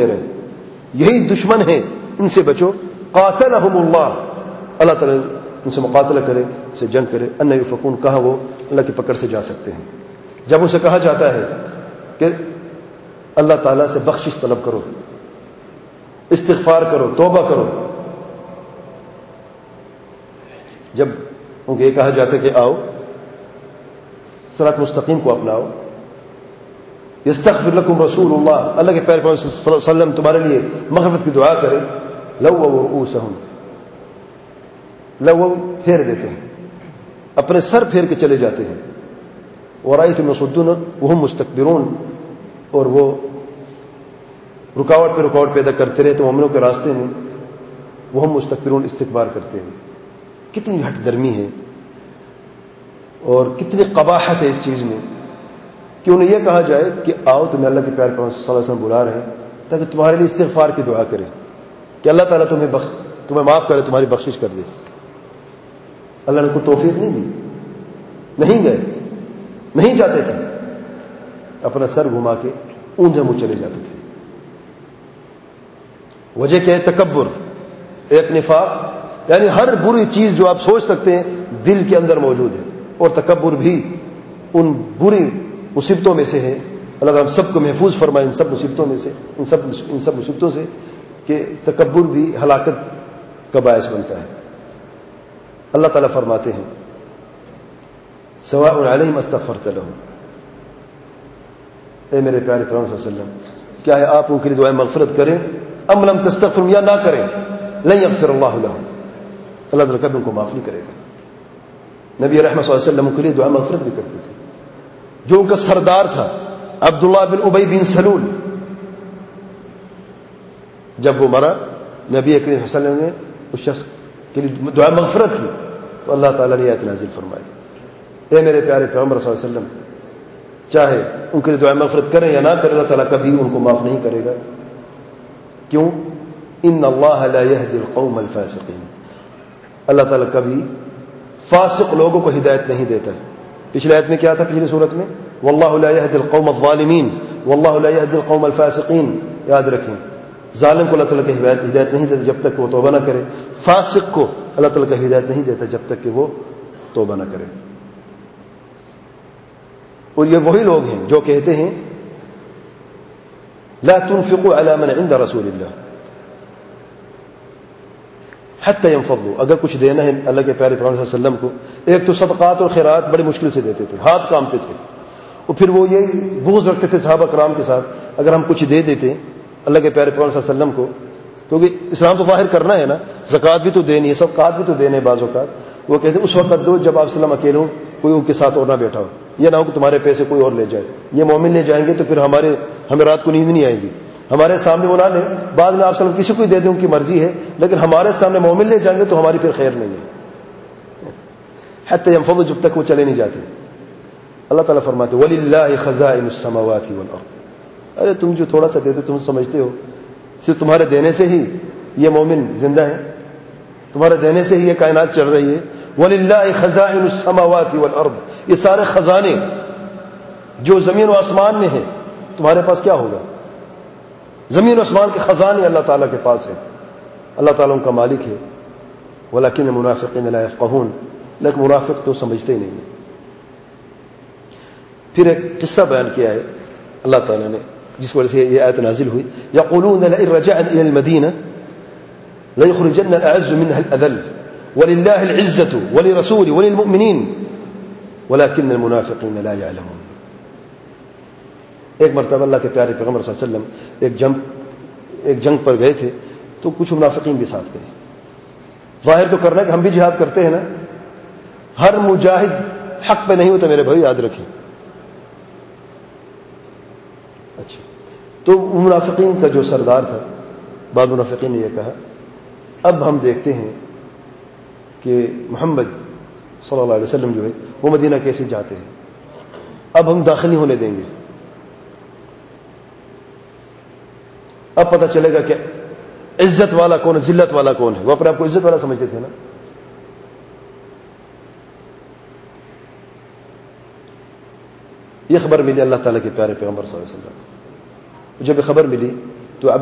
دے رہے ہیں. یہی دشمن ہیں, ان سے بچو. قاتلہم اللہ, اللہ تعالیٰ ان سے مقاتلہ کرے, ان سے جنگ کرے. ان یؤفکون, کہاں وہ اللہ کی پکڑ سے جا سکتے ہیں. جب اسے کہا جاتا ہے کہ اللہ تعالیٰ سے بخشش طلب کرو, استغفار کرو, توبہ کرو, جب ان کو یہ کہا جاتا ہے کہ آؤ صراط مستقیم کو اپناؤ, یستغفر لکم رسول اللہ, اللہ کے پیارے پیغمبر صلی اللہ علیہ وسلم تمہارے لیے مغفرت کی دعا کرے. لووا رؤوسہم, لووا پھیر دیتے ہیں, اپنے سر پھیر کے چلے جاتے ہیں. ورأیتم یصدون وہم مستکبرون, اور وہ رکاوٹ پہ رکاوٹ پیدا کرتے رہتے مومنوں کے راستے میں. وہم مستکبرون, استکبار کرتے ہیں. کتنی ہٹ درمی ہے اور کتنی قباحت ہے اس چیز میں کہ انہیں یہ کہا جائے کہ آؤ تمہیں اللہ کے پیارے پیغمبر صلی اللہ علیہ وسلم بلا رہے ہیں تاکہ تمہارے لیے استغفار کی دعا کرے کہ اللہ تعالیٰ تمہیں معاف کرے, تمہاری بخشش کر دے. اللہ نے کوئی توفیق نہیں دی, نہیں گئے, نہیں جاتے تھے, اپنا سر گھما کے اونجے منہ چلے جاتے تھے. وجہ کیا ہے؟ تکبر, ایک نفاق, یعنی ہر بری چیز جو آپ سوچ سکتے ہیں دل کے اندر موجود ہے, اور تکبر بھی ان بری مصیبتوں میں سے ہے. اللہ تعالیٰ ہم سب کو محفوظ فرمائے ان سب مصیبتوں میں سے, ان سب مصیبتوں سے, کہ تکبر بھی ہلاکت کا باعث بنتا ہے. اللہ تعالیٰ فرماتے ہیں سواء علیہم استغفرت لہم, اے میرے پیارے پیغمبر صلی اللہ علیہ وسلم, کیا ہے آپ ان کے لیے دعائیں مغفرت کریں, ام لم تستغفر, یا نہ کریں, لن یغفر اللہ لہم, اللہ تعالیٰ کبھی ان کو معاف نہیں کرے گا. نبی رحمت صلی اللہ علیہ وسلم ان کے لیے دعا مغفرت بھی کرتے تھے. جو ان کا سردار تھا عبداللہ بن ابی بن سلول, جب وہ مرا نبی کریم صلی اللہ علیہ وسلم نے اس شخص کے لیے دعا مغفرت کی تو اللہ تعالیٰ نے آیت نازل فرمائی, اے میرے پیارے پیغمبر صلی اللہ علیہ وسلم, چاہے ان کے لیے دعا مغفرت کریں یا نہ کریں, اللہ تعالیٰ کبھی ان کو معاف نہیں کرے گا. کیوں؟ ان اللہ لا یہدی القوم الفاسقین, اللہ تعالیٰ کبھی فاسق لوگوں کو ہدایت نہیں دیتا. پچھلی آیت میں کیا تھا, پچھلی صورت میں واللہ لا یہدی القوم الظالمین واللہ لا یہدی القوم الفاسقین. یاد رکھیں, ظالم کو اللہ تعالیٰ کی ہدایت نہیں دیتا جب تک کہ وہ توبہ نہ کرے, فاسق کو اللہ تعالیٰ کی ہدایت نہیں دیتا جب تک کہ وہ توبہ نہ کرے. اور یہ وہی لوگ ہیں جو کہتے ہیں لا تنفقوا على من عند رسول اللہ حتی ينفضوا, اگر کچھ دینا ہے اللہ کے پیارے پیغمبر صلی اللہ علیہ وسلم کو, ایک تو صدقات اور خیرات بڑی مشکل سے دیتے تھے, ہاتھ کامتے تھے, اور پھر وہ یہ بغض رکھتے تھے صحابہ کرام کے ساتھ اگر ہم کچھ دے دیتے اللہ کے پیارے پیغمبر صلی اللہ علیہ وسلم کو, کیونکہ اسلام تو ظاہر کرنا ہے نا, زکوٰۃ بھی تو دینی ہے, صدقات بھی تو دینے بعض اوقات. وہ کہتے ہیں اس وقت دو جب آپ صلی اللہ علیہ وسلم اکیلے ہوں, کوئی ان کے ساتھ اور نہ بیٹھا ہو, یہ نہ ہو کہ تمہارے پیسے کوئی اور لے جائے. یہ مومن لے جائیں گے تو پھر ہمیں رات کو نیند نہیں آئے گی. ہمارے سامنے وہ نہ لیں, بعد میں آپ صلی اللہ علیہ وسلم کسی کو ہی دے دیں, ان کی مرضی ہے, لیکن ہمارے سامنے مومن لے جائیں گے تو ہماری پھر خیر نہیں ہے. حتی ینفضوا, جب تک وہ چلے نہیں جاتے. اللہ تعالیٰ فرماتے وَلِلَّهِ خَزَائِنُ السَّمَاوَاتِ وَالْأَرْضِ, ارے تم جو تھوڑا سا دیتے تم سمجھتے ہو صرف تمہارے دینے سے ہی یہ مومن زندہ ہے, تمہارے دینے سے ہی یہ کائنات چل رہی ہے. وَلِلَّهِ خَزَائِنُ السَّمَاوَاتِ وَالْأَرْضِ, یہ سارے خزانے جو زمین و آسمان میں ہیں تمہارے پاس کیا ہوگا؟ زمین و آسمان کے خزانے اللہ تعالیٰ کے پاس ہیں, اللہ تعالیٰ ان کا مالک ہے. وَلَكِنَّ الْمُنَافِقِينَ لَا يَفْقَهُونَ, لیکن منافق تو سمجھتے ہی نہیں ہیں. پھر ایک قصہ بیان کیا ہے اللہ تعالیٰ نے جس وجہ سے یہ آیت نازل ہوئی. يَقُولُونَ لَئِن رَجَعْنَا إِلَى الْمَدِينَةِ لَيُخْرِجَنَّ الْأَعَزُّ مِنْهَا الْأَذَلَّ وَلِلَّهِ الْعِزَّةُ وَلِرَسُولِهِ وَلِلْمُؤْمِنِينَ وَلَكِنَّ الْمُنَافِقِينَ لَا يَعْلَمُونَ. ایک مرتبہ اللہ کے پیارے پیغمبر صلی اللہ علیہ وسلم ایک جنگ پر گئے تھے تو کچھ منافقین بھی ساتھ گئے. ظاہر تو کرنا کہ ہم بھی جہاد کرتے ہیں نا, ہر مجاہد حق پہ نہیں ہوتا میرے بھائی, یاد رکھیں. اچھا, تو منافقین کا جو سردار تھا, بعض منافقین نے یہ کہا اب ہم دیکھتے ہیں کہ محمد صلی اللہ علیہ وسلم جو ہے وہ مدینہ کیسے جاتے ہیں, اب ہم داخل نہیں ہونے دیں گے. اب پتہ چلے گا کہ عزت والا کون ہے, ذلت والا کون ہے. وہ اپنے آپ کو عزت والا سمجھتے تھے نا. یہ خبر ملی اللہ تعالیٰ کے پیارے پیغمبر صلی اللہ علیہ وسلم. جب یہ خبر ملی